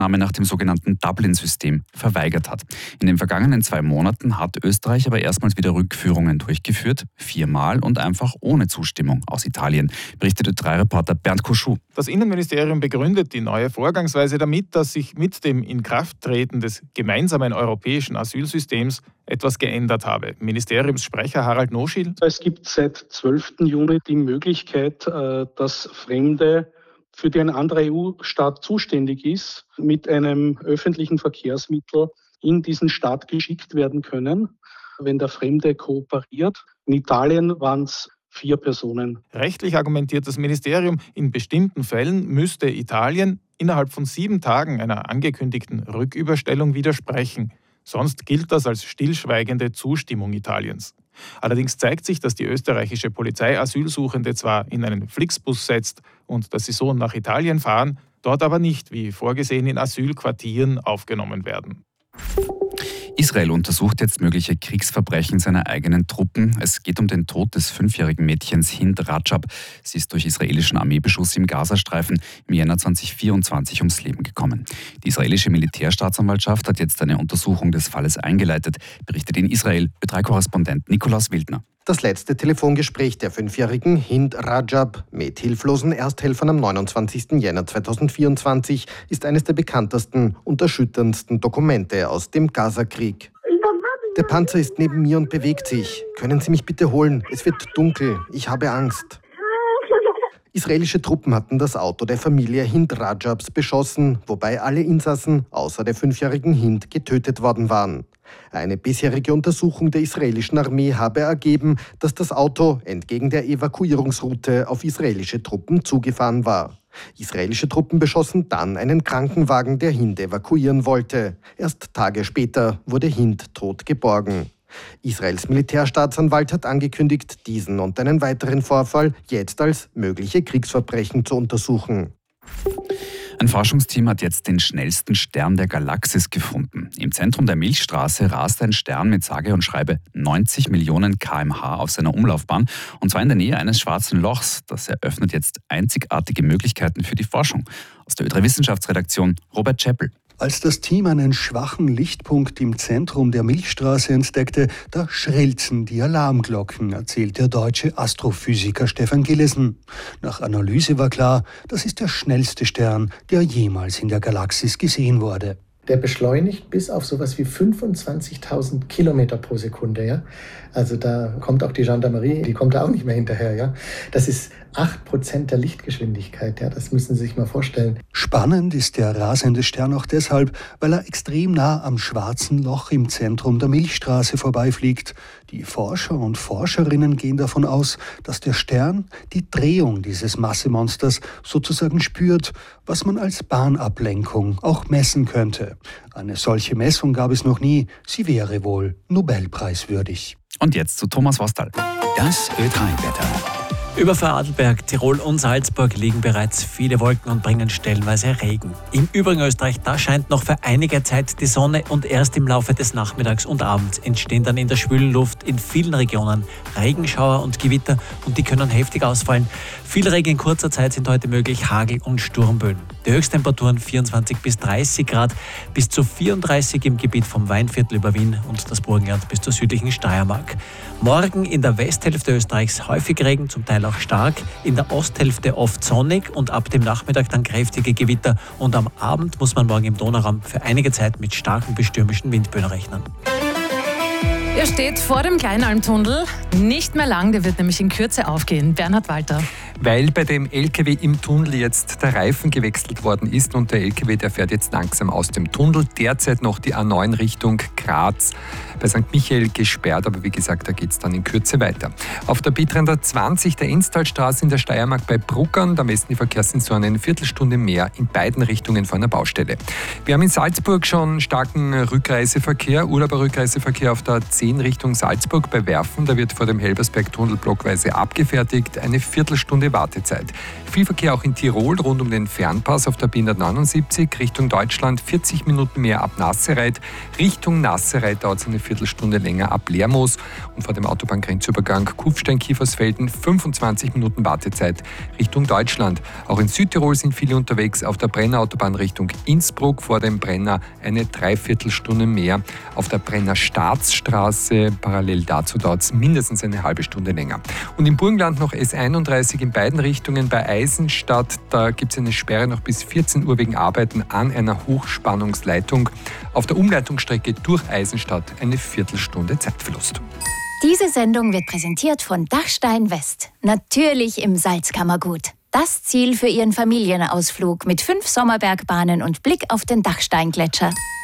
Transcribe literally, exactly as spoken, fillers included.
Name nach dem sogenannten Dublin-System verweigert hat. In den vergangenen zwei Monaten hat Österreich aber erstmals wieder Rückführungen durchgeführt, viermal und einfach ohne Zustimmung aus Italien, berichtet Ö drei Reporter Bernd Koschou. Das Innenministerium begründet die neue Vorgangsweise damit, dass sich mit dem Inkrafttreten des gemeinsamen europäischen Asylsystems etwas geändert habe. Ministeriumssprecher Harald Noschil. Es gibt seit zwölften Juni die Möglichkeit, dass Fremde, für die ein anderer E U-Staat zuständig ist, mit einem öffentlichen Verkehrsmittel in diesen Staat geschickt werden können, wenn der Fremde kooperiert. In Italien waren es vier Personen. Rechtlich argumentiert das Ministerium, in bestimmten Fällen müsste Italien innerhalb von sieben Tagen einer angekündigten Rücküberstellung widersprechen. Sonst gilt das als stillschweigende Zustimmung Italiens. Allerdings zeigt sich, dass die österreichische Polizei Asylsuchende zwar in einen Flixbus setzt und dass sie so nach Italien fahren, dort aber nicht, wie vorgesehen, in Asylquartieren aufgenommen werden. Israel untersucht jetzt mögliche Kriegsverbrechen seiner eigenen Truppen. Es geht um den Tod des fünfjährigen Mädchens Hind Rajab. Sie ist durch israelischen Armeebeschuss im Gazastreifen im Jänner zweitausendvierundzwanzig ums Leben gekommen. Die israelische Militärstaatsanwaltschaft hat jetzt eine Untersuchung des Falles eingeleitet, berichtet in Israel Ö drei Korrespondent Nikolaus Wildner. Das letzte Telefongespräch der fünfjährigen Hind Rajab mit hilflosen Ersthelfern am neunundzwanzigsten Jänner zweitausendvierundzwanzig ist eines der bekanntesten und erschütterndsten Dokumente aus dem Gaza-Krieg. Der Panzer ist neben mir und bewegt sich. Können Sie mich bitte holen? Es wird dunkel. Ich habe Angst. Israelische Truppen hatten das Auto der Familie Hind Rajabs beschossen, wobei alle Insassen außer der fünfjährigen Hind getötet worden waren. Eine bisherige Untersuchung der israelischen Armee habe ergeben, dass das Auto entgegen der Evakuierungsroute auf israelische Truppen zugefahren war. Israelische Truppen beschossen dann einen Krankenwagen, der Hind evakuieren wollte. Erst Tage später wurde Hind tot geborgen. Israels Militärstaatsanwalt hat angekündigt, diesen und einen weiteren Vorfall jetzt als mögliche Kriegsverbrechen zu untersuchen. Ein Forschungsteam hat jetzt den schnellsten Stern der Galaxis gefunden. Im Zentrum der Milchstraße rast ein Stern mit sage und schreibe neunzig Millionen Kilometer pro Stunde auf seiner Umlaufbahn, und zwar in der Nähe eines schwarzen Lochs. Das eröffnet jetzt einzigartige Möglichkeiten für die Forschung. Aus der Ö drei Wissenschaftsredaktion Robert Chappell. Als das Team einen schwachen Lichtpunkt im Zentrum der Milchstraße entdeckte, da schrillten die Alarmglocken, erzählt der deutsche Astrophysiker Stefan Gillesen. Nach Analyse war klar, das ist der schnellste Stern, der jemals in der Galaxis gesehen wurde. Der beschleunigt bis auf sowas wie fünfundzwanzigtausend Kilometer pro Sekunde. Ja? Also da kommt auch die Gendarmerie, die kommt da auch nicht mehr hinterher. Ja? Das ist acht Prozent der Lichtgeschwindigkeit. Ja? Das müssen Sie sich mal vorstellen. Spannend ist der rasende Stern auch deshalb, weil er extrem nah am schwarzen Loch im Zentrum der Milchstraße vorbeifliegt. Die Forscher und Forscherinnen gehen davon aus, dass der Stern die Drehung dieses Massemonsters sozusagen spürt, was man als Bahnablenkung auch messen könnte. Eine solche Messung gab es noch nie. Sie wäre wohl Nobelpreiswürdig. Und jetzt zu Thomas Wastal. Das Ö drei Wetter. Über Vorarlberg, Tirol und Salzburg liegen bereits viele Wolken und bringen stellenweise Regen. Im übrigen Österreich, da scheint noch für einige Zeit die Sonne und erst im Laufe des Nachmittags und Abends entstehen dann in der schwülen Luft in vielen Regionen Regenschauer und Gewitter, und die können heftig ausfallen. Viel Regen in kurzer Zeit sind heute möglich, Hagel und Sturmböen. Die Höchsttemperaturen vierundzwanzig bis dreißig Grad, bis zu vierunddreißig im Gebiet vom Weinviertel über Wien und das Burgenland bis zur südlichen Steiermark. Morgen in der Westhälfte Österreichs häufig Regen, zum Teil auch stark, in der Osthälfte oft sonnig und ab dem Nachmittag dann kräftige Gewitter, und am Abend muss man morgen im Donauraum für einige Zeit mit starken bis stürmischen Windböen rechnen. Er steht vor dem Kleinalmtunnel. Nicht mehr lang, der wird nämlich in Kürze aufgehen. Bernhard Walter. Weil bei dem L K W im Tunnel jetzt der Reifen gewechselt worden ist, und der L K W, der fährt jetzt langsam aus dem Tunnel. Derzeit noch die A neun Richtung Graz bei Sankt Michael gesperrt, aber wie gesagt, da geht es dann in Kürze weiter. Auf der B dreihundertzwanzig der Enstalstraße in der Steiermark bei Bruckern, da messen die Verkehrssensoren eine Viertelstunde mehr in beiden Richtungen vor einer Baustelle. Wir haben in Salzburg schon starken Rückreiseverkehr, Urlauberrückreiseverkehr auf der See in Richtung Salzburg bei Werfen. Da wird vor dem Helbersberg-Tunnel blockweise abgefertigt. Eine Viertelstunde Wartezeit. Viel Verkehr auch in Tirol rund um den Fernpass auf der B hundertneunundsiebzig. Richtung Deutschland vierzig Minuten mehr ab Nassereit. Richtung Nassereit dauert es eine Viertelstunde länger ab Lermoos. Und vor dem Autobahngrenzübergang Kufstein-Kiefersfelden fünfundzwanzig Minuten Wartezeit Richtung Deutschland. Auch in Südtirol sind viele unterwegs. Auf der Brenner Autobahn Richtung Innsbruck vor dem Brenner eine Dreiviertelstunde mehr. Auf der Brenner Staatsstraße parallel dazu dauert es mindestens eine halbe Stunde länger. Und im Burgenland noch S einunddreißig in beiden Richtungen bei Eisenstadt. Da gibt es eine Sperre noch bis vierzehn Uhr wegen Arbeiten an einer Hochspannungsleitung. Auf der Umleitungsstrecke durch Eisenstadt eine Viertelstunde Zeitverlust. Diese Sendung wird präsentiert von Dachstein West. Natürlich im Salzkammergut. Das Ziel für Ihren Familienausflug mit fünf Sommerbergbahnen und Blick auf den Dachsteingletscher.